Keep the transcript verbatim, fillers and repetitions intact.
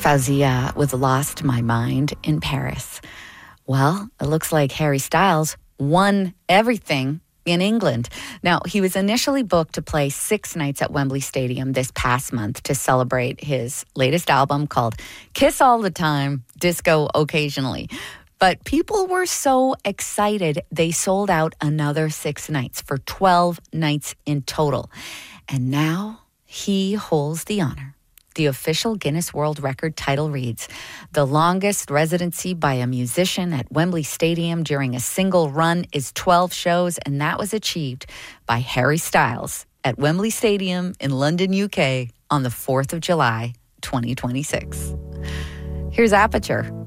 Fauzia with Lost My Mind in Paris. Well, it looks like Harry Styles won everything in England. Now, he was initially booked to play six nights at Wembley Stadium this past month to celebrate his latest album called Kiss All the Time, Disco Occasionally. But people were so excited, they sold out another six nights for twelve nights in total. And now he holds the honor. The official Guinness World Record title reads, the longest residency by a musician at Wembley Stadium during a single run is twelve shows, and that was achieved by Harry Styles at Wembley Stadium in London, U K on the fourth of July, twenty twenty-six. Here's Aperture